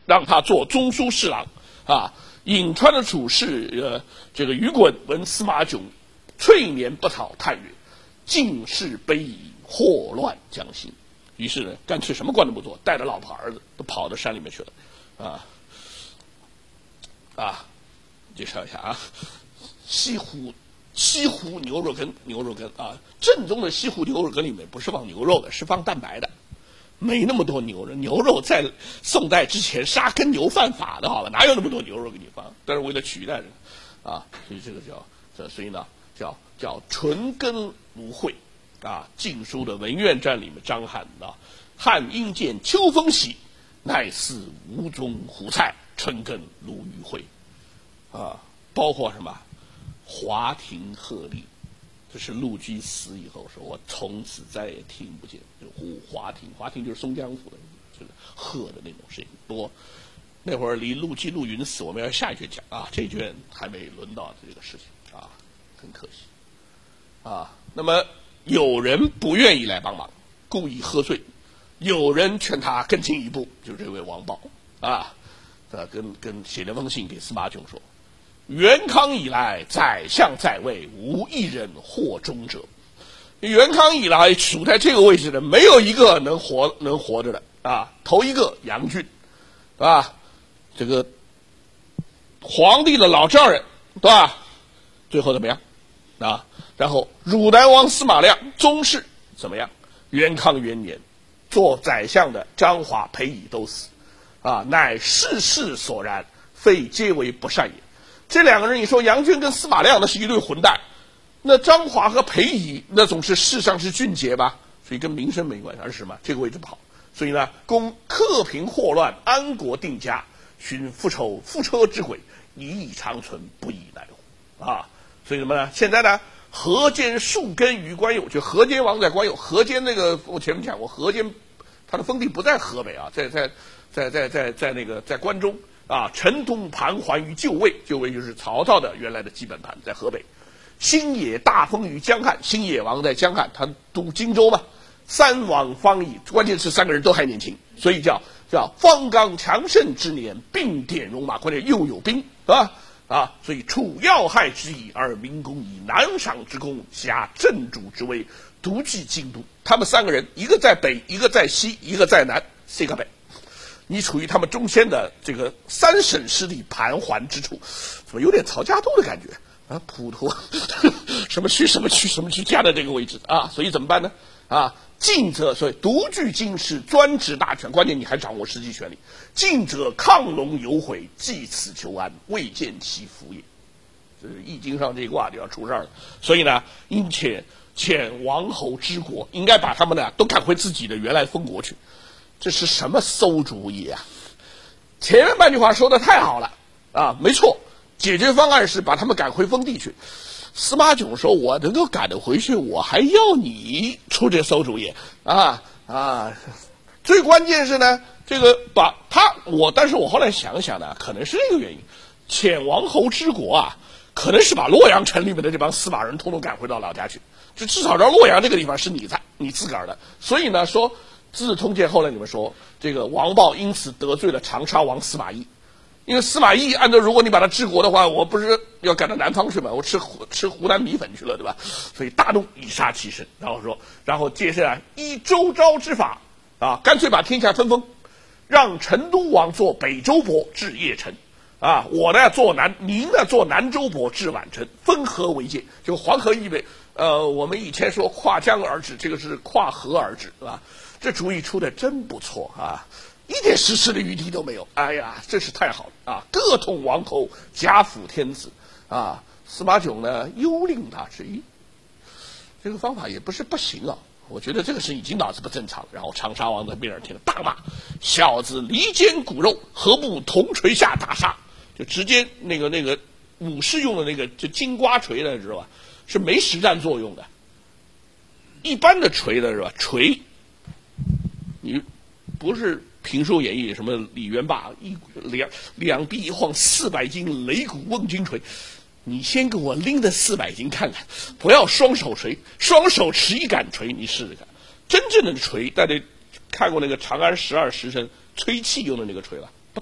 让他做中书侍郎啊。颍川的处士这个于衮闻司马囧催眠不讨，叹曰：“进士卑矣，祸乱将兴。”于是呢，干脆什么官都不做，带着老婆儿子都跑到山里面去了，介绍一下啊，西湖牛肉羹啊，正宗的西湖牛肉羹里面不是放牛肉的，是放蛋白的。没那么多牛肉，牛肉在宋代之前杀耕牛犯法的，好吧？哪有那么多牛肉给你放？但是为了取代人啊，所以这个所以呢叫纯耕芦荟啊。《晋书》的文苑传里面，张翰啊，汉阴见秋风起，乃似吴中胡蔡，春耕芦与荟啊。包括什么华亭鹤唳。这是陆机死以后说，我从此再也听不见华亭就是松江府的，就是鹤的那种声音。不过那会儿离陆云死，我们要下一卷讲啊，这卷还没轮到这个事情啊，很可惜啊。那么有人不愿意来帮忙，故意喝醉；有人劝他更进一步，就是这位王豹啊，跟写了封信给司马囧说。元康以来，宰相在位，无一人获终者。元康以来，处在这个位置的没有一个能活着的啊。头一个杨俊，啊，这个皇帝的老丈人，对吧？最后怎么样啊？然后汝南王司马亮宗室怎么样？元康元年，做宰相的张华、裴乙都死，啊，乃世事所然，非皆为不善也。这两个人，你说杨俊跟司马亮那是一对混蛋，那张华和裴乙那总是世上是俊杰吧，所以跟名声没关系，而是什么？这个位置不好，所以呢，攻克平祸乱，安国定家，寻复仇覆车之轨，一意长存，不亦奈乎啊！所以什么呢？现在呢，河间树根于关右，就河间王在关右，河间那个我前面讲过，河间他的封地不在河北啊，在那个在关中。啊，陈东盘桓于就尉，就尉就是曹操的原来的基本盘，在河北。新野大封于江汉，新野王在江汉，他督荆州嘛。三王方乙，关键是三个人都还年轻，所以叫方刚强盛之年，并典戎马，关键又有兵，是吧？啊，所以处要害之意，而民公以南赏之功，挟镇主之威，独据京都。他们三个人，一个在北，一个在西，一个在南，这个北。你处于他们中间的这个三省势力盘桓之处，怎么有点曹家渡的感觉啊？普陀什么区加的这个位置啊？所以怎么办呢？啊，近者所以独据京师，专职大权，关键你还掌握实际权力。近者亢龙有悔，济此求安，未见其福也。这是《易经》上这一卦就要出事儿了。所以呢，应遣王侯之国，应该把他们呢都赶回自己的原来封国去。这是什么馊主意啊？前面半句话说的太好了啊，没错，解决方案是把他们赶回封地去。司马囧说：“我能够赶得回去，我还要你出这馊主意啊！最关键是呢，这个但是我后来想想呢，可能是这个原因，遣王侯之国啊，可能是把洛阳城里面的这帮司马人统统赶回到老家去，就至少让洛阳这个地方是你自个儿的。所以呢，说。”《资治通鉴》后来你们说，这个王豹因此得罪了长沙王司马懿，因为司马懿按照如果你把他治国的话，我不是要赶到南方去吗？我吃湖南米粉去了，对吧？所以大怒，以杀其身。然后接下来依周昭之法啊，干脆把天下分封，让成都王做北周伯，治邺城啊，我呢您呢做南州伯，治宛城，分河为界，就黄河以北。我们以前说跨江而治，这个是跨河而治，是吧？这主意出的真不错啊，一点实施的余地都没有。哎呀，真是太好了啊！各统王侯，贾辅天子啊。司马囧呢，忧令大之一，这个方法也不是不行啊。我觉得这个是已经脑子不正常了。然后长沙王在边上听了大骂：“小子离间骨肉，何不铜锤下大杀？”就直接那个武士用的那个就金瓜锤的，知道吧？是没实战作用的。一般的锤的是吧？锤。你不是评书演义什么李元霸两臂一晃400斤擂鼓瓮金锤，你先给我拎的400斤看看，不要双手锤，双手持一杆锤，你试试看。真正的锤，大家看过那个长安12时辰吹气用的那个锤吧？